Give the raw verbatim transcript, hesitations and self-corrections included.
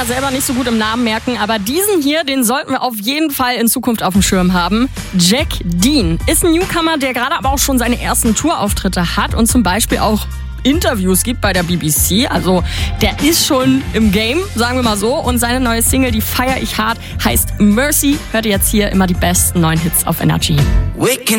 ja selber nicht so gut im Namen merken, aber diesen hier, den sollten wir auf jeden Fall in Zukunft auf dem Schirm haben. Jack Dean ist ein Newcomer, der gerade aber auch schon seine ersten Tourauftritte hat und zum Beispiel auch Interviews gibt bei der B B C. Also der ist schon im Game, sagen wir mal so. Und seine neue Single, die feiere ich hart, heißt Mercy. Hört ihr jetzt hier immer die besten neuen Hits auf Energy.